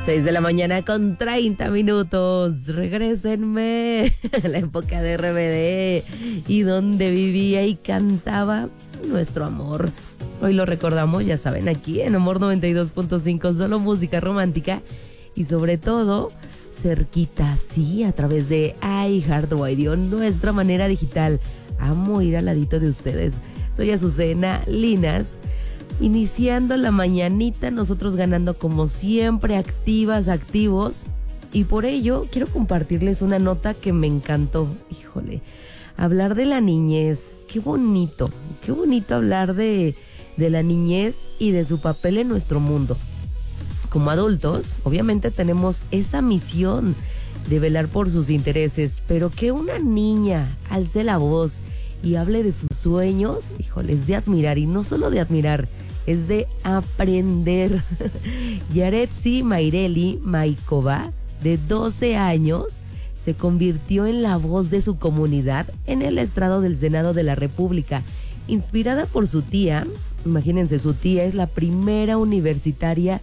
6 de la mañana con 30 minutos. Regrésenme a la época de RBD y donde vivía y cantaba nuestro amor. Hoy lo recordamos, ya saben, aquí en Amor 92.5, solo música romántica y sobre todo cerquita, sí, a través de iHeartRadio, nuestra manera digital. Amo ir al ladito de ustedes. Soy Azucena Linas. Iniciando la mañanita, nosotros ganando como siempre, activas, activos. Y por ello quiero compartirles una nota que me encantó. Híjole, hablar de la niñez, qué bonito hablar de la niñez y de su papel en nuestro mundo. Como adultos, obviamente tenemos esa misión de velar por sus intereses, pero que una niña alce la voz y hable de sus sueños, híjole, es de admirar, y no solo de admirar, es de aprender. Yaretsi Maireli Maikova, de 12 años, se convirtió en la voz de su comunidad en el estrado del Senado de la República. Inspirada por su tía, imagínense, su tía es la primera universitaria